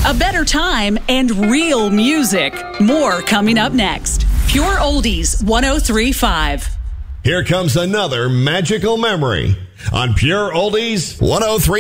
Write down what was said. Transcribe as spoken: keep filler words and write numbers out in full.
a better time, and real music. More coming up next. Pure Oldies one oh three point five. Here comes another magical memory on Pure Oldies one oh three.